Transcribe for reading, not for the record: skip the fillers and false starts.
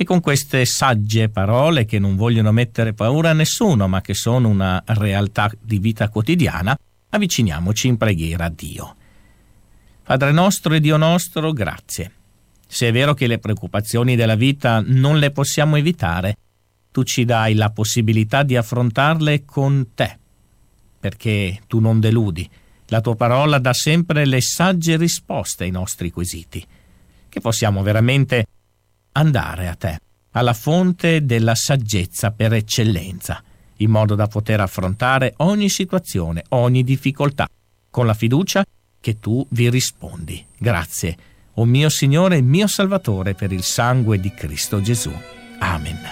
E con queste sagge parole, che non vogliono mettere paura a nessuno, ma che sono una realtà di vita quotidiana, avviciniamoci in preghiera a Dio. Padre nostro e Dio nostro, grazie. Se è vero che le preoccupazioni della vita non le possiamo evitare, tu ci dai la possibilità di affrontarle con te, perché tu non deludi. La tua parola dà sempre le sagge risposte ai nostri quesiti, che possiamo veramente andare a te, alla fonte della saggezza per eccellenza, in modo da poter affrontare ogni situazione, ogni difficoltà, con la fiducia che tu vi rispondi. Grazie, o mio Signore e mio Salvatore, per il sangue di Cristo Gesù. Amen.